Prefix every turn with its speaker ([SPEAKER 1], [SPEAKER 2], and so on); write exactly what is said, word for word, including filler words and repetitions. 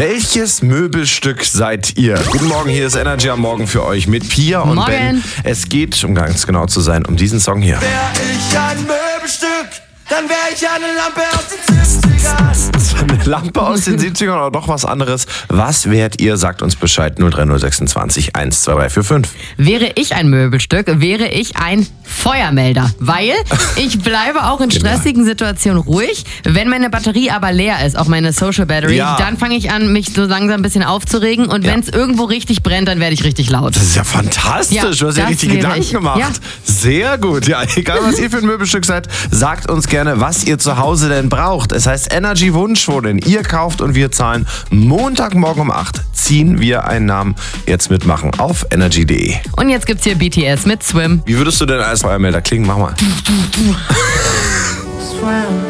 [SPEAKER 1] Welches Möbelstück seid ihr? Guten Morgen, hier ist Energy am Morgen für euch mit Pia und
[SPEAKER 2] Morgen.
[SPEAKER 1] Ben. Es geht, um ganz genau zu sein, um diesen Song hier.
[SPEAKER 3] Wär ich ein Möbelstück, dann wär ich eine Lampe aus den siebzigern.
[SPEAKER 1] Eine Lampe aus den siebzigern oder doch was anderes? Was wärt ihr? Sagt uns Bescheid. null drei null sechsundzwanzig eins zwei drei vier fünf.
[SPEAKER 2] Wäre ich ein Möbelstück, wäre ich ein Feuermelder. Weil ich bleibe auch in stressigen Situationen ruhig. Wenn meine Batterie aber leer ist, auch meine Social Battery,
[SPEAKER 1] Ja.
[SPEAKER 2] dann fange ich an, mich so langsam ein bisschen aufzuregen. Und
[SPEAKER 1] Ja.
[SPEAKER 2] wenn es irgendwo richtig brennt, dann werde ich richtig laut.
[SPEAKER 1] Das ist ja fantastisch.
[SPEAKER 2] Ja,
[SPEAKER 1] du hast ja
[SPEAKER 2] das
[SPEAKER 1] richtig
[SPEAKER 2] wäre
[SPEAKER 1] Gedanken
[SPEAKER 2] ich.
[SPEAKER 1] gemacht.
[SPEAKER 2] Ja.
[SPEAKER 1] Sehr gut. Ja, egal was ihr für ein Möbelstück seid, sagt uns gerne, was ihr zu Hause denn braucht. Es heißt Energy Wunschwohnen. Ihr kauft und wir zahlen. Montagmorgen um acht ziehen wir einen Namen. Jetzt mitmachen auf energy punkt de.
[SPEAKER 2] Und jetzt gibt's hier B T S mit Swim.
[SPEAKER 1] Wie würdest du denn als Feuermelder klingen? Mach mal.
[SPEAKER 4] Swim.